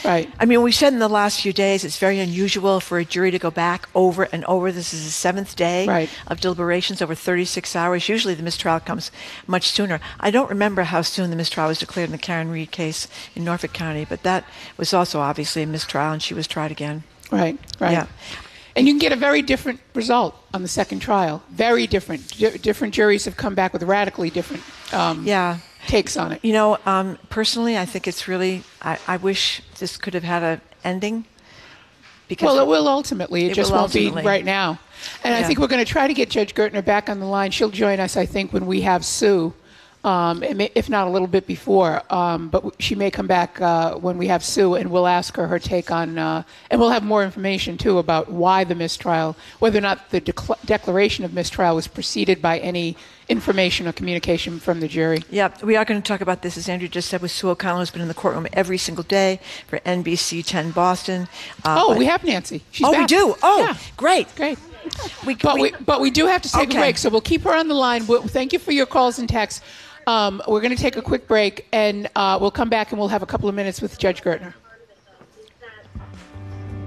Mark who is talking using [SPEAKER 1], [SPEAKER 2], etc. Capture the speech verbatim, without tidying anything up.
[SPEAKER 1] Right.
[SPEAKER 2] I mean, we said in the last few days, it's very unusual for a jury to go back over and over. This is the seventh day
[SPEAKER 1] right.
[SPEAKER 2] of deliberations over thirty-six hours. Usually the mistrial comes much sooner. I don't remember how soon the mistrial was declared in the Karen Reed case in Norfolk County, but that was also obviously a mistrial, and she was tried again.
[SPEAKER 1] Right, right.
[SPEAKER 2] Yeah.
[SPEAKER 1] And you can get a very different result on the second trial. Very different. D- different juries have come back with radically different um,
[SPEAKER 2] yeah.
[SPEAKER 1] takes on it.
[SPEAKER 2] You know, um, personally, I think it's really, I, I wish this could have had an ending. Because
[SPEAKER 1] well, it will ultimately. It, it just won't
[SPEAKER 2] ultimately.
[SPEAKER 1] be right now. And
[SPEAKER 2] yeah.
[SPEAKER 1] I think we're going to try to get Judge Gertner back on the line. She'll join us, I think, when we have Sue. Um, if not a little bit before, um, but she may come back uh, when we have Sue, and we'll ask her her take on, uh, and we'll have more information too about why the mistrial, whether or not the dec- declaration of mistrial was preceded by any information or communication from the jury.
[SPEAKER 2] Yeah, we are going to talk about this, as Andrew just said, with Sue O'Connell, who's been in the courtroom every single day for N B C ten Boston.
[SPEAKER 1] Uh, oh, we have Nancy. She's
[SPEAKER 2] oh,
[SPEAKER 1] back.
[SPEAKER 2] we do. Oh,
[SPEAKER 1] yeah.
[SPEAKER 2] great,
[SPEAKER 1] great.
[SPEAKER 2] We,
[SPEAKER 1] but we,
[SPEAKER 2] we
[SPEAKER 1] but we do have to take
[SPEAKER 2] okay.
[SPEAKER 1] a break, so we'll keep her on the line. We'll, thank you for your calls and texts. Um, we're going to take a quick break, and uh, we'll come back and we'll have a couple of minutes with Judge Gertner.